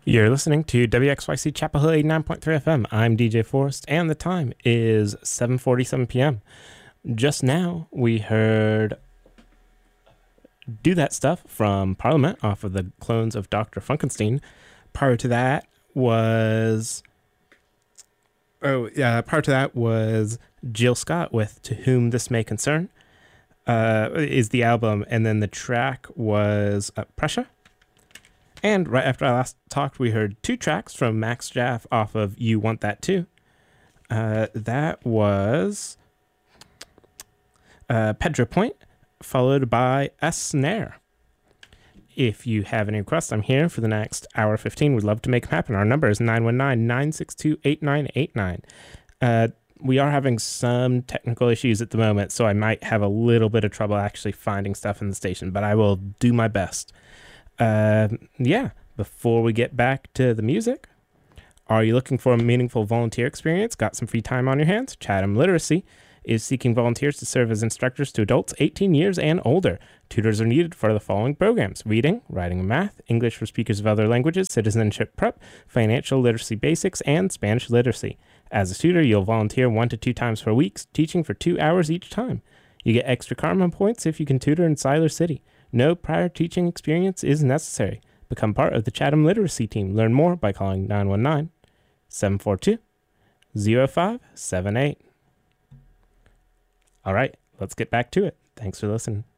You're listening to WXYC Chapel Hill 89.3 FM. I'm DJ Forrest, and the time is 7:47 p.m. Just now, we heard Do That Stuff from Parliament off of the Clones of Dr. Funkenstein. Prior to that was... prior to that was Jill Scott with To Whom This May Concern, is the album, and then the track was Pressure. And right after I last talked, we heard two tracks from Max Jaff off of You Want That Too. That was Pedro Point, followed by A Snare. If you have any requests, I'm here for the next hour 15. We'd love to make them happen. Our number is 919-962-8989. We are having some technical issues at the moment, so I might have a little bit of trouble actually finding stuff in the station, but I will do my best. Before we get back to the music, are you looking for a meaningful volunteer experience? Got some free time on your hands? Chatham Literacy is seeking volunteers to serve as instructors to adults 18 years and older. Tutors are needed for the following programs: reading, writing and math, English for speakers of other languages, citizenship prep, financial literacy basics, and Spanish literacy. As a tutor, you'll volunteer 1 to 2 times per week, teaching for 2 hours each time. You get extra Karma points if you can tutor in Siler City. No prior teaching experience is necessary. Become part of the Chatham Literacy team. Learn more by calling 919-742-0578. All right, let's get back to it. Thanks for listening.